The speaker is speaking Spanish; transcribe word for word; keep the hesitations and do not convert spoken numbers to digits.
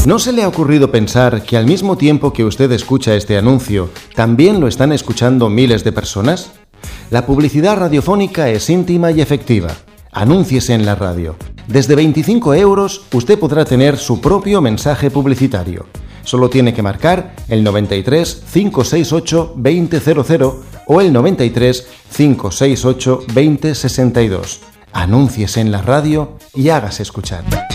¿No se le ha ocurrido pensar que al mismo tiempo que usted escucha este anuncio, también lo están escuchando miles de personas? La publicidad radiofónica es íntima y efectiva. Anúnciese en la radio. Desde veinticinco euros usted podrá tener su propio mensaje publicitario. Solo tiene que marcar el noventa y tres, cinco seis ocho, veinte cero cero o el noventa y tres, cinco seis ocho, veinte sesenta y dos. Anúnciese en la radio y hágase escuchar.